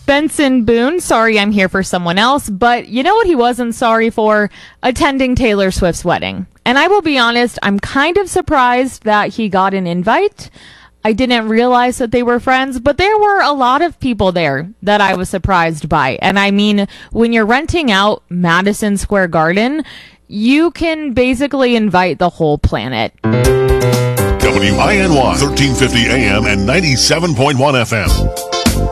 Benson Boone, sorry I'm here for someone else, but you know what he wasn't sorry for? Attending Taylor Swift's wedding. And I will be honest, I'm kind of surprised that he got an invite. I didn't realize that they were friends, but there were a lot of people there that I was surprised by. And I mean, when you're renting out Madison Square Garden, you can basically invite the whole planet. WINY 1350 AM and 97.1 FM.